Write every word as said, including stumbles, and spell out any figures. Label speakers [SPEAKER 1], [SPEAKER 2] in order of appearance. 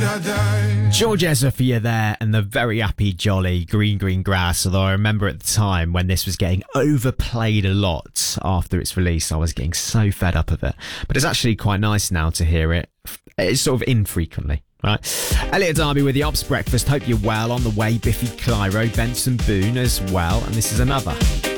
[SPEAKER 1] George Ezra for you there, and the very happy, jolly Green Green Grass. Although I remember at the time when this was getting overplayed a lot after its release, I was getting so fed up of it. But it's actually quite nice now to hear it. It's sort of infrequently. Right, Elliot Darby with the Ops Breakfast. Hope you're well. On the way, Biffy Clyro, Benson Boone as well, and this is another.